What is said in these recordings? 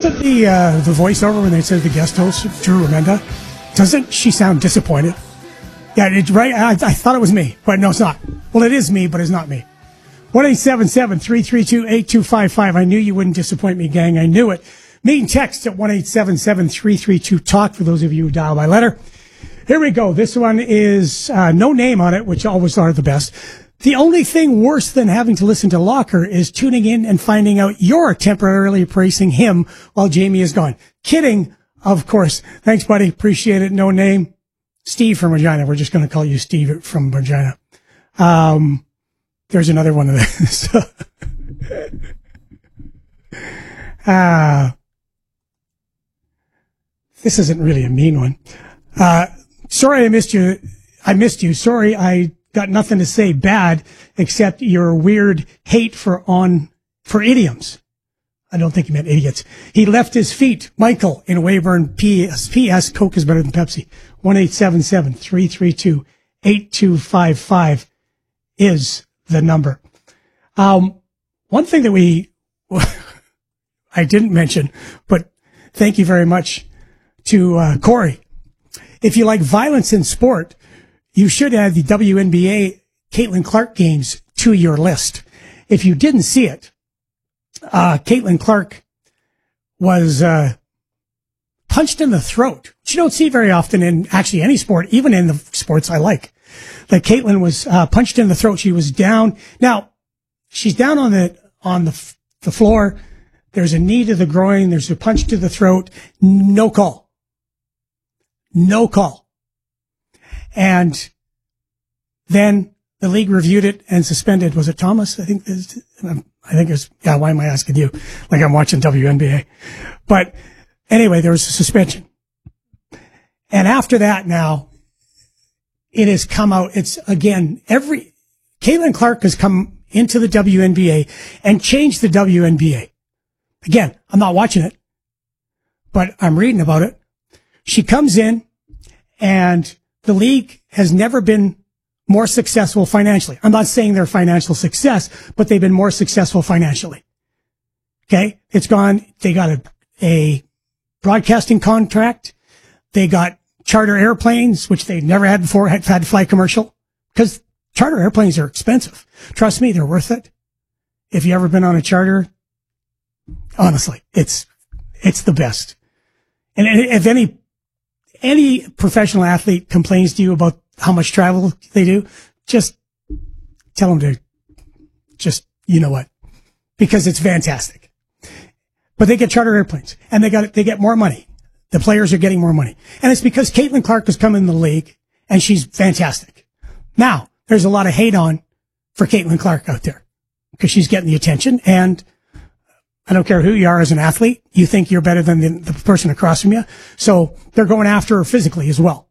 Doesn't the voiceover when they said the guest host, Drew Remenda, doesn't she sound disappointed? Yeah, it's right. I thought it was me, but no, it's not. Well, it is me, but it's not me. 1-877-332-8255. I knew you wouldn't disappoint me, gang. I knew it. Meet and text at 1-877-332-TALK for those of you who dial by letter. Here we go. This one is no name on it, which always are the best. The only thing worse than having to listen to Locker is tuning in and finding out you're temporarily praising him while Jamie is gone. Kidding, of course. Thanks, buddy. Appreciate it. No name. Steve from Regina. We're just going to call you Steve from Regina. There's another one of this. This isn't really a mean one. Sorry I missed you. Sorry I got nothing to say bad except your weird hate for idioms. I don't think he meant idiots. He left his feet. Michael in Weyburn, P.S. Coke is better than Pepsi. 1-877-332-8255 is the number. One thing that I didn't mention, but thank you very much to Corey. If you like violence in sport, you should add the WNBA Caitlin Clark games to your list. If you didn't see it, Caitlin Clark was punched in the throat, which you don't see very often in actually any sport, even in the sports I like. That Caitlin was punched in the throat. She was down. Now, she's down on the floor. There's a knee to the groin. There's a punch to the throat. No call. No call. And then the league reviewed it and suspended. Was it Thomas? I think it was, yeah, why am I asking you? Like I'm watching WNBA. But anyway, there was a suspension. And after that now, it has come out. It's again, Caitlin Clark has come into the WNBA and changed the WNBA. Again, I'm not watching it, but I'm reading about it. She comes in and the league has never been more successful financially. I'm not saying they're financial success, but they've been more successful financially. Okay. They got a broadcasting contract. They got charter airplanes, which they never had before, had to fly commercial because charter airplanes are expensive. Trust me, they're worth it. If you ever been on a charter, honestly, it's the best. And if any professional athlete complains to you about how much travel they do, just tell them to you know what, because it's fantastic. But they get charter airplanes and they get more money. The players are getting more money. And it's because Caitlin Clark has come in the league and she's fantastic. Now, there's a lot of hate for Caitlin Clark out there because she's getting the attention, and I don't care who you are as an athlete. You think you're better than the person across from you. So they're going after her physically as well.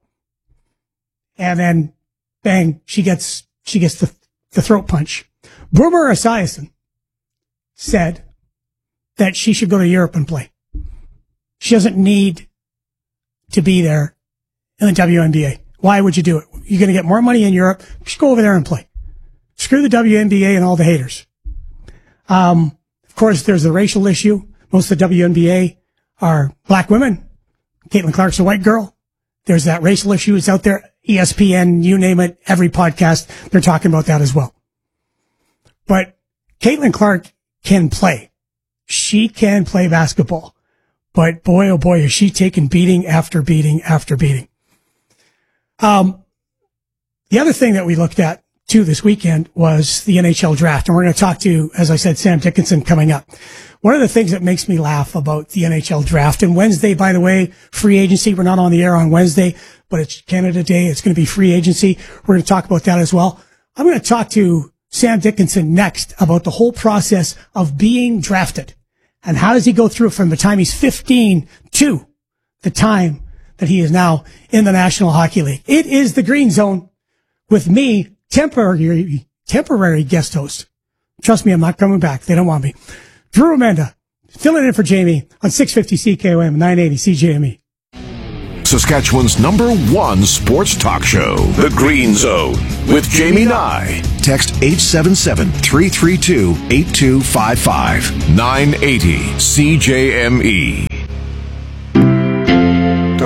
And then bang, she gets the throat punch. Boomer Esiason said that she should go to Europe and play. She doesn't need to be there in the WNBA. Why would you do it? You're going to get more money in Europe. Just go over there and play. Screw the WNBA and all the haters. Of course, there's the racial issue. Most of the WNBA are black women. Caitlin Clark's a white girl. There's that racial issue. It's out there. ESPN, you name it, every podcast, they're talking about that as well. But Caitlin Clark can play. She can play basketball. But boy, oh boy, is she taking beating after beating after beating. The other thing that we looked at too this weekend was the NHL draft. And we're going to talk to, as I said, Sam Dickinson coming up. One of the things that makes me laugh about the NHL draft, and Wednesday, by the way, free agency. We're not on the air on Wednesday, but it's Canada Day. It's going to be free agency. We're going to talk about that as well. I'm going to talk to Sam Dickinson next about the whole process of being drafted. And how does he go through from the time he's 15 to the time that he is now in the National Hockey League? It is the Green Zone with me, temporary guest host. Trust me, I'm not coming back. They don't want me. Drew Remenda, filling in for Jamie on 650 CKOM, 980 CJME. Saskatchewan's #1 sports talk show, The Green Zone, with Jamie Nye. Text 877-332-8255, 980 CJME.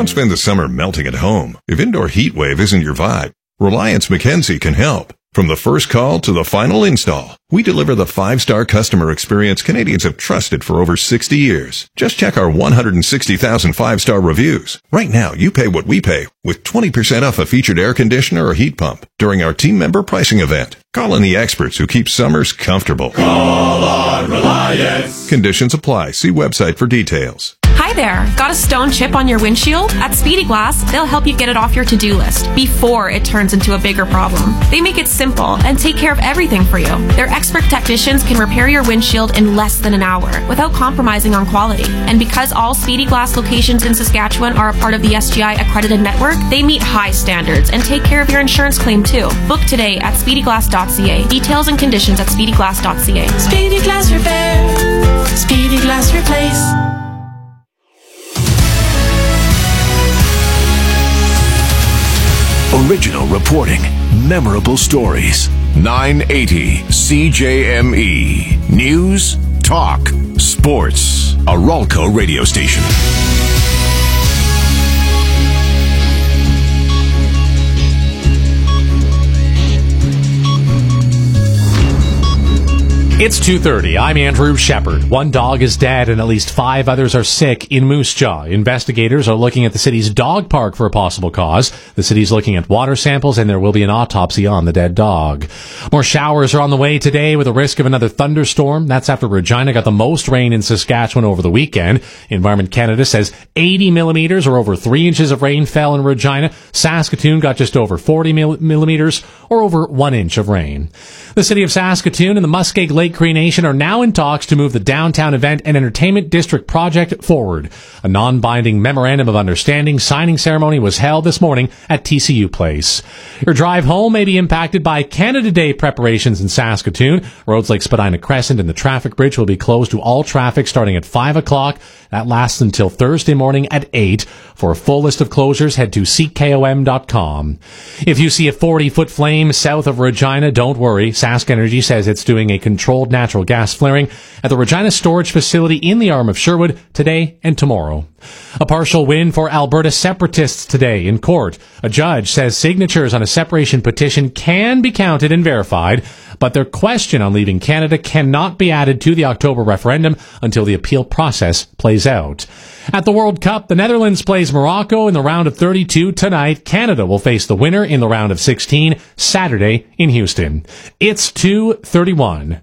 Don't spend the summer melting at home. If indoor heat wave isn't your vibe, Reliance Mackenzie can help. From the first call to the final install, we deliver the 5-star customer experience Canadians have trusted for over 60 years. Just check our 160,000 5-star reviews. Right now, you pay what we pay with 20% off a featured air conditioner or heat pump during our team member pricing event. Call in the experts who keep summers comfortable. Call on Reliance. Conditions apply. See website for details. Hi there. Got a stone chip on your windshield? At Speedy Glass, they'll help you get it off your to-do list before it turns into a bigger problem. They make it simple and take care of everything for you. Their expert technicians can repair your windshield in less than an hour without compromising on quality. And because all Speedy Glass locations in Saskatchewan are a part of the SGI accredited network, they meet high standards and take care of your insurance claim too. Book today at speedyglass.ca. Details and conditions at speedyglass.ca. Speedy Glass Repair. Speedy Glass Replace. Original reporting, memorable stories. 980 CJME. News, talk, sports. A Ralco radio station. It's 2:30. I'm Andrew Shepard. One dog is dead and at least 5 others are sick in Moose Jaw. Investigators are looking at the city's dog park for a possible cause. The city's looking at water samples and there will be an autopsy on the dead dog. More showers are on the way today with a risk of another thunderstorm. That's after Regina got the most rain in Saskatchewan over the weekend. Environment Canada says 80 millimeters or over 3 inches of rain fell in Regina. Saskatoon got just over 40 millimeters or over 1 inch of rain. The city of Saskatoon and the Muskeg Lake Cree Nation are now in talks to move the Downtown Event and Entertainment District project forward. A non-binding memorandum of understanding signing ceremony was held this morning at TCU Place. Your drive home may be impacted by Canada Day preparations in Saskatoon. Roads like Spadina Crescent and the traffic bridge will be closed to all traffic starting at 5 o'clock. That lasts until Thursday morning at 8. For a full list of closures, head to ckom.com. If you see a 40-foot flame south of Regina, don't worry. Sask Energy says it's doing a controlled natural gas flaring at the Regina storage facility in the arm of Sherwood today and tomorrow. A partial win for Alberta separatists today in court. A judge says signatures on a separation petition can be counted and verified, but their question on leaving Canada cannot be added to the October referendum until the appeal process plays out. At the World Cup, the Netherlands plays Morocco in the round of 32 tonight. Canada will face the winner in the round of 16 Saturday in Houston. It's 2:31.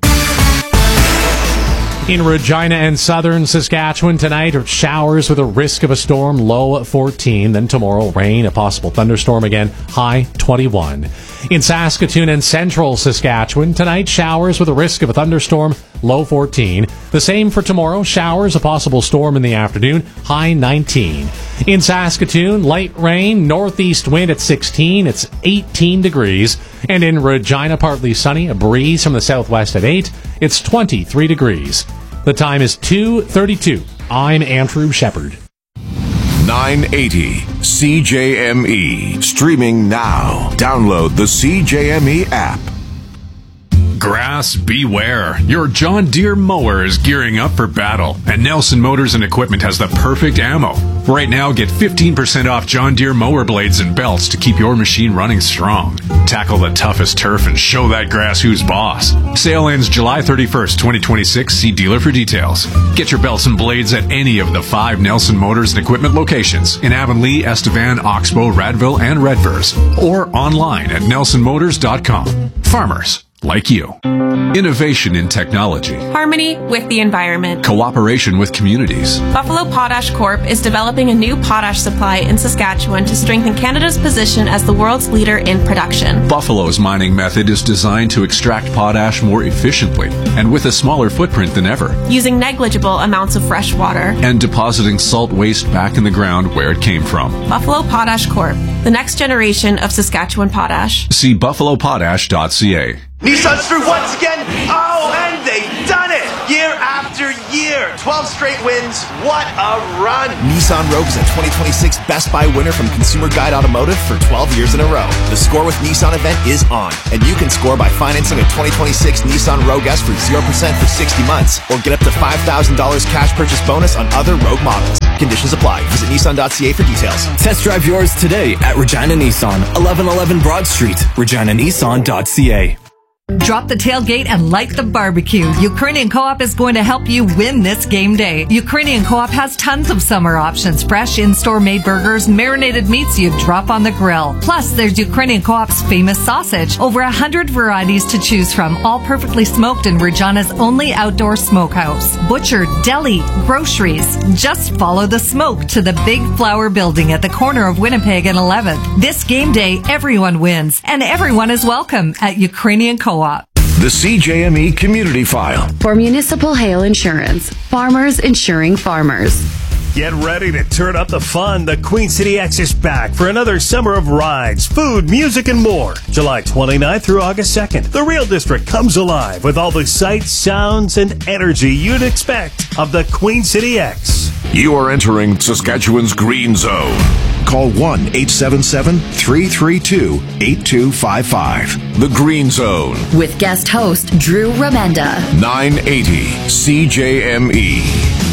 In Regina and southern Saskatchewan tonight, showers with a risk of a storm, low 14. Then tomorrow, rain, a possible thunderstorm again, high 21. In Saskatoon and central Saskatchewan tonight, showers with a risk of a thunderstorm, low 14. The same for tomorrow, showers, a possible storm in the afternoon, high 19. In Saskatoon, light rain, northeast wind at 16, it's 18 degrees. And in Regina, partly sunny, a breeze from the southwest at 8, it's 23 degrees. The time is 2:32. I'm Andrew Shepard. 980 CJME. Streaming now. Download the CJME app. Grass beware. Your John Deere mower is gearing up for battle, and Nelson Motors and Equipment has the perfect ammo. Right now, get 15% off John Deere mower blades and belts to keep your machine running strong. Tackle the toughest turf and show that grass who's boss. Sale ends July 31st, 2026. See dealer for details. Get your belts and blades at any of the 5 Nelson Motors and Equipment locations in Avonlea, Estevan, Oxbow, Radville, and Redvers, or online at nelsonmotors.com. Farmers like you. Innovation in technology. Harmony with the environment. Cooperation with communities. Buffalo Potash Corp is developing a new potash supply in Saskatchewan to strengthen Canada's position as the world's leader in production. Buffalo's mining method is designed to extract potash more efficiently and with a smaller footprint than ever. Using negligible amounts of fresh water. And depositing salt waste back in the ground where it came from. Buffalo Potash Corp, the next generation of Saskatchewan potash. See buffalopotash.ca. Nissan's through once again. Oh, and they've done it! Year after year. 12 straight wins. What a run. Nissan Rogue is a 2026 Best Buy winner from Consumer Guide Automotive for 12 years in a row. The Score with Nissan event is on, and you can score by financing a 2026 Nissan Rogue S for 0% for 60 months, or get up to $5,000 cash purchase bonus on other Rogue models. Conditions apply. Visit Nissan.ca for details. Test drive yours today at Regina Nissan, 1111 Broad Street, reginanissan.ca. Drop the tailgate and light the barbecue. Ukrainian Co-op is going to help you win this game day. Ukrainian Co-op has tons of summer options. Fresh in-store made burgers, marinated meats you drop on the grill. Plus, there's Ukrainian Co-op's famous sausage. Over 100 varieties to choose from, all perfectly smoked in Regina's only outdoor smokehouse. Butcher, deli, groceries. Just follow the smoke to the Big Flower Building at the corner of Winnipeg and 11th. This game day, everyone wins, and everyone is welcome at Ukrainian Co-op. The CJME Community File. For municipal hail insurance, farmers insuring farmers. Get ready to turn up the fun. The Queen City X is back for another summer of rides, food, music, and more. July 29th through August 2nd. The Real District comes alive with all the sights, sounds, and energy you'd expect of the Queen City X. You are entering Saskatchewan's Green Zone. Call 1-877-332-8255. The Green Zone. With guest host Drew Remenda. 980 CJME.